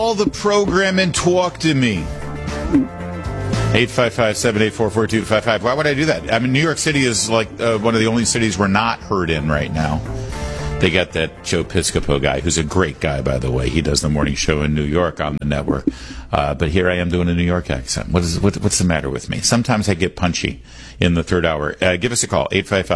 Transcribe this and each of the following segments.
Call the program and talk to me. 855-784-4255. Why would I do that? I mean, New York City is like one of the only cities we're not heard in right now. They got that Joe Piscopo guy, who's a great guy, by the way. He does the morning show in New York on the network. But here I am doing a New York accent. What's the matter with me? Sometimes I get punchy in the third hour. Give us a call,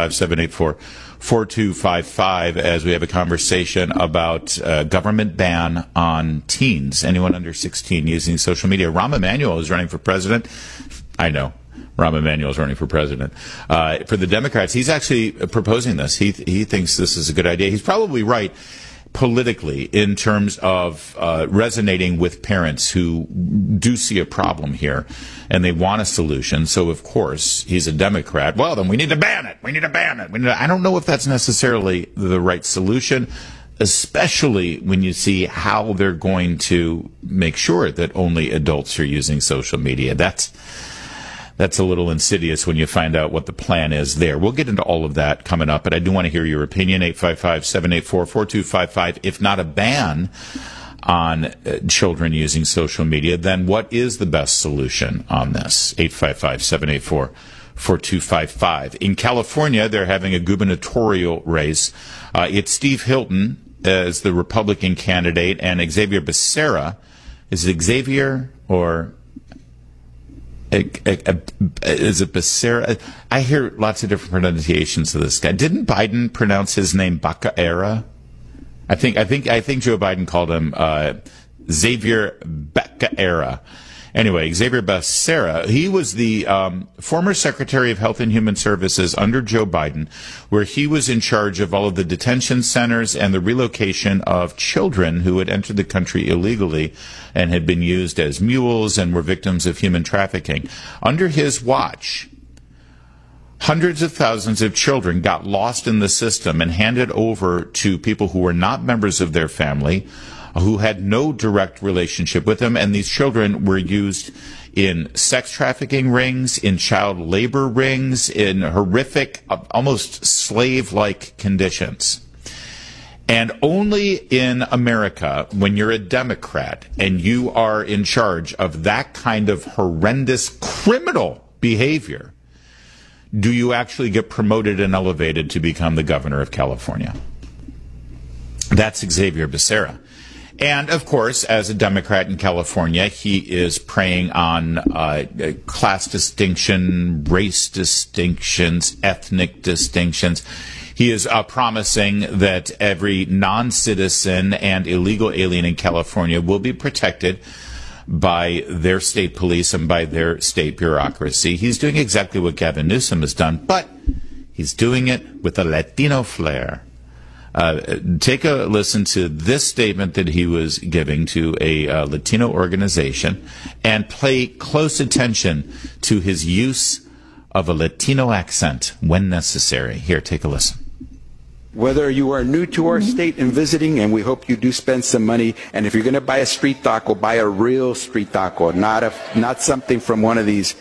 855-784-4255, as we have a conversation about government ban on teens, anyone under 16 using social media. Rahm Emanuel is running for president. I know. Rahm Emanuel is running for president. For the Democrats, he's actually proposing this. He thinks this is a good idea. He's probably right politically in terms of resonating with parents who do see a problem here and they want a solution. So, of course, he's a Democrat. Well, then we need to ban it. We need to ban it. I don't know if that's necessarily the right solution, especially when you see how they're going to make sure that only adults are using social media. That's a little insidious when you find out what the plan is there. We'll get into all of that coming up, but I do want to hear your opinion, 855-784-4255. If not a ban on children using social media, then what is the best solution on this? 855-784-4255. In California, they're having a gubernatorial race. It's Steve Hilton as the Republican candidate, and Xavier Becerra. Is it Xavier or... Is it Becerra? I hear lots of different pronunciations of this guy. Didn't Biden pronounce his name Becerra? I think Joe Biden called him Xavier Becerra. Anyway, Xavier Becerra, he was the former Secretary of Health and Human Services under Joe Biden, where he was in charge of all of the detention centers and the relocation of children who had entered the country illegally and had been used as mules and were victims of human trafficking. Under his watch, hundreds of thousands of children got lost in the system and handed over to people who were not members of their family, who had no direct relationship with them, and these children were used in sex trafficking rings, in child labor rings, in horrific, almost slave-like conditions. And only in America, when you're a Democrat and you are in charge of that kind of horrendous criminal behavior, do you actually get promoted and elevated to become the governor of California. That's Xavier Becerra. And, of course, as a Democrat in California, he is preying on class distinction, race distinctions, ethnic distinctions. He is promising that every non-citizen and illegal alien in California will be protected by their state police and by their state bureaucracy. He's doing exactly what Gavin Newsom has done, but he's doing it with a Latino flair. Take a listen to this statement that he was giving to a Latino organization and pay close attention to his use of a Latino accent when necessary. Here, take a listen. Whether you are new to our state and visiting, and we hope you do spend some money, and if you're going to buy a street taco, buy a real street taco, not something from one of these,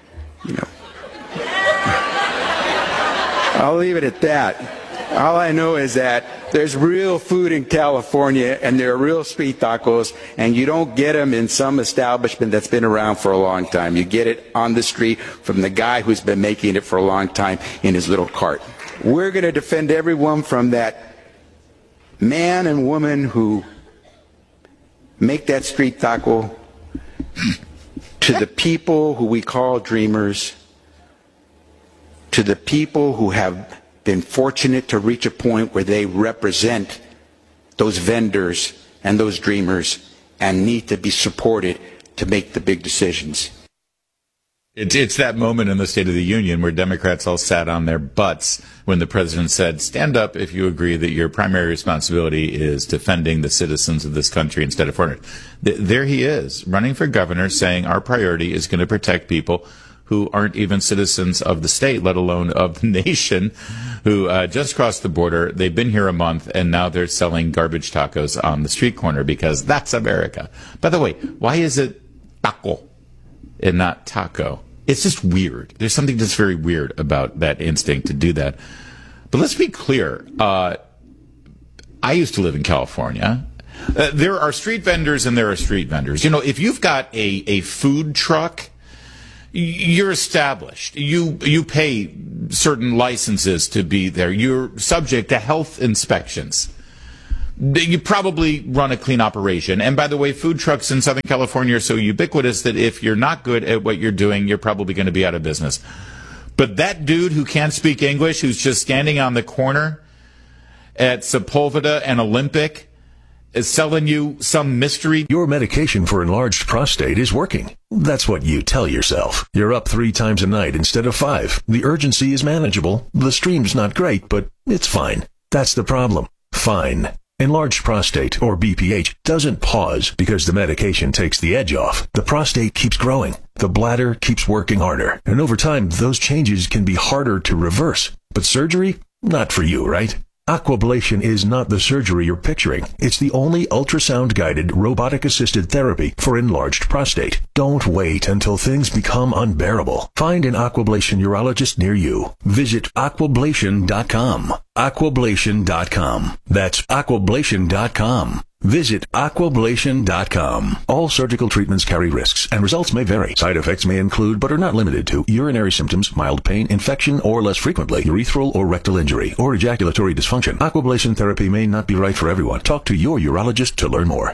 I'll leave it at that. All I know is that there's real food in California, and there are real street tacos, and you don't get them in some establishment that's been around for a long time. You get it on the street from the guy who's been making it for a long time in his little cart. We're going to defend everyone from that man and woman who make that street taco to the people who we call dreamers, to the people who have been fortunate to reach a point where they represent those vendors and those dreamers and need to be supported to make the big decisions. It's that moment in the State of the Union where Democrats all sat on their butts when the president said, stand up if you agree that your primary responsibility is defending the citizens of this country instead of foreigners. There he is, running for governor, saying our priority is going to protect people who aren't even citizens of the state, let alone of the nation, who just crossed the border. They've been here a month, and now they're selling garbage tacos on the street corner because that's America. By the way, why is it taco and not taco? It's just weird. There's something just very weird about that instinct to do that. But let's be clear. I used to live in California. There are street vendors and there are street vendors. You know, if you've got a food truck, you're established. You pay certain licenses to be there. You're subject to health inspections. You probably run a clean operation. And by the way, food trucks in Southern California are so ubiquitous that if you're not good at what you're doing, you're probably going to be out of business. But that dude who can't speak English, who's just standing on the corner at Sepulveda and Olympic, is selling you some mystery. Your medication for enlarged prostate is working. That's what you tell yourself. You're up 3 times a night instead of 5. The urgency is manageable. The stream's not great, but it's fine. That's the problem. Fine. Enlarged prostate, or BPH, doesn't pause because the medication takes the edge off. The prostate keeps growing. The bladder keeps working harder. And over time, those changes can be harder to reverse. But surgery? Not for you, right? Aquablation is not the surgery you're picturing. It's the only ultrasound-guided, robotic-assisted therapy for enlarged prostate. Don't wait until things become unbearable. Find an Aquablation urologist near you. Visit aquablation.com. Aquablation.com. That's aquablation.com. Visit aquablation.com. All surgical treatments carry risks, and results may vary. Side effects may include, but are not limited to, urinary symptoms, mild pain, infection, or less frequently, urethral or rectal injury, or ejaculatory dysfunction. Aquablation therapy may not be right for everyone. Talk to your urologist to learn more.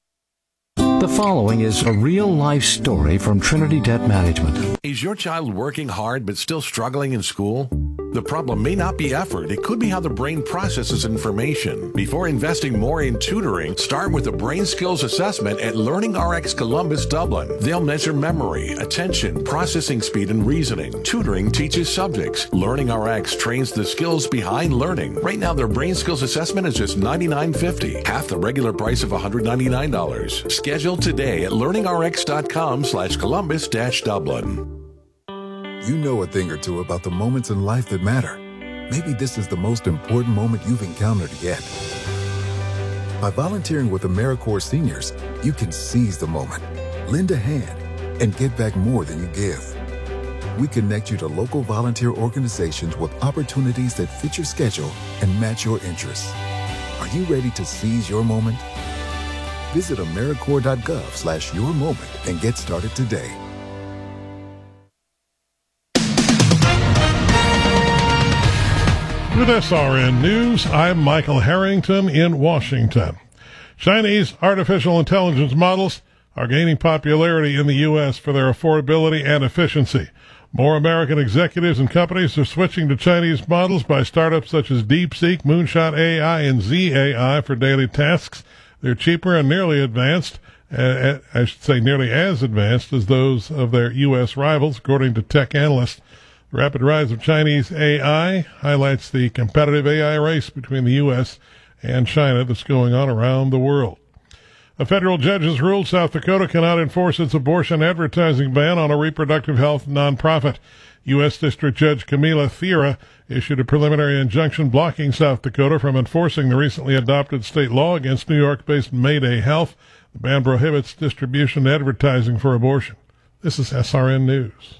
The following is a real-life story from Trinity Debt Management. Is your child working hard but still struggling in school? The problem may not be effort. It could be how the brain processes information. Before investing more in tutoring, start with a brain skills assessment at LearningRx Columbus, Dublin. They'll measure memory, attention, processing speed, and reasoning. Tutoring teaches subjects. LearningRx trains the skills behind learning. Right now, their brain skills assessment is just $99.50, half the regular price of $199. Schedule today at learningrx.com/Columbus-Dublin. You know a thing or two about the moments in life that matter. Maybe this is the most important moment you've encountered yet. By volunteering with AmeriCorps Seniors, you can seize the moment, lend a hand, and get back more than you give. We connect you to local volunteer organizations with opportunities that fit your schedule and match your interests. Are you ready to seize your moment? Visit AmeriCorps.gov/yourmoment and get started today. With SRN News, I'm Michael Harrington in Washington. Chinese artificial intelligence models are gaining popularity in the U.S. for their affordability and efficiency. More American executives and companies are switching to Chinese models by startups such as DeepSeek, Moonshot AI, and ZAI for daily tasks. They're cheaper and nearly advanced, I should say nearly as advanced as those of their U.S. rivals, according to tech analysts. The rapid rise of Chinese AI highlights the competitive AI race between the U.S. and China that's going on around the world. A federal judge has ruled South Dakota cannot enforce its abortion advertising ban on a reproductive health nonprofit. U.S. District Judge Camila Thera issued a preliminary injunction blocking South Dakota from enforcing the recently adopted state law against New York-based Mayday Health. The ban prohibits distribution and advertising for abortion. This is SRN News.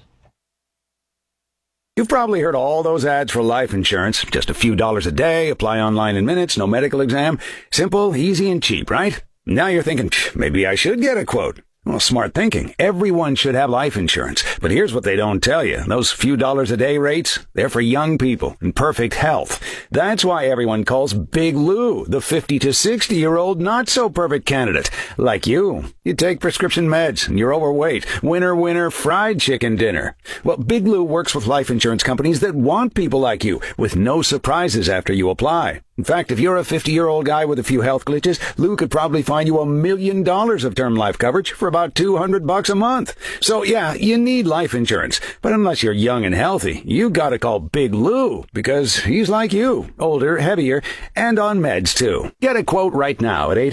You've probably heard all those ads for life insurance. Just a few dollars a day, apply online in minutes, no medical exam. Simple, easy, and cheap, right? Now you're thinking, maybe I should get a quote. Well, smart thinking. Everyone should have life insurance. But here's what they don't tell you. Those few dollars a day rates, they're for young people in perfect health. That's why everyone calls Big Lou the 50 to 60-year-old not-so-perfect candidate. Like you. You take prescription meds and you're overweight. Winner, winner, fried chicken dinner. Well, Big Lou works with life insurance companies that want people like you with no surprises after you apply. In fact, if you're a 50-year-old guy with a few health glitches, Lou could probably find you $1 million of term life coverage for about $200 a month. So yeah, you need life insurance. But unless you're young and healthy, you gotta call Big Lou because he's like you, older, heavier, and on meds too. Get a quote right now at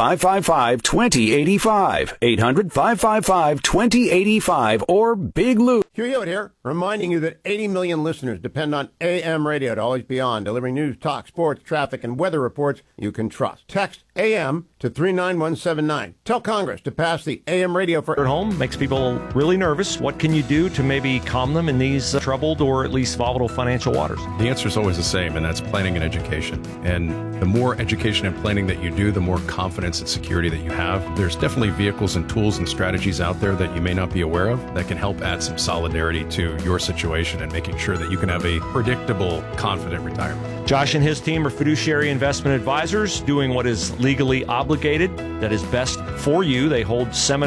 800-555-2085. 800-555-2085 or Big Lou. Hugh Hewitt here, reminding you that 80 million listeners depend on AM radio to always be on, delivering news, talk, sports, traffic, and weather reports you can trust. Text AM to 39179. Tell Congress to pass the AM radio for at home. Makes people really nervous. What can you do to maybe calm them in these troubled or at least volatile financial waters? The answer is always the same, and that's planning and education. And the more education and planning that you do, the more confidence and security that you have. There's definitely vehicles and tools and strategies out there that you may not be aware of that can help add some solidarity to your situation and making sure that you can have a predictable, confident retirement. Josh and his team are fiduciary investment advisors doing what is legally obligated, that is best for you. They hold seminars